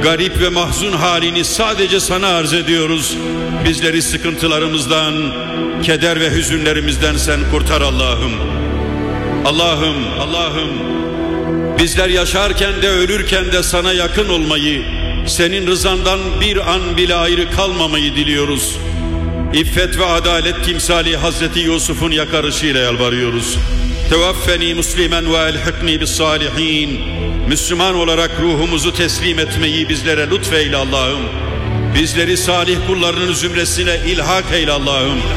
garip ve mahzun halini sadece sana arz ediyoruz. Bizleri sıkıntılarımızdan, keder ve hüzünlerimizden sen kurtar Allah'ım. Allah'ım, bizler yaşarken de ölürken de sana yakın olmayı, senin rızandan bir an bile ayrı kalmamayı diliyoruz. İffet ve adalet timsali Hazreti Yusuf'un yakarışıyla yalvarıyoruz. Tevaffeni muslimen ve elhikni bis salihin. Müslüman olarak ruhumuzu teslim etmeyi bizlere lütfeyle Allah'ım. Bizleri salih kullarının zümresine ilhak eyle Allah'ım.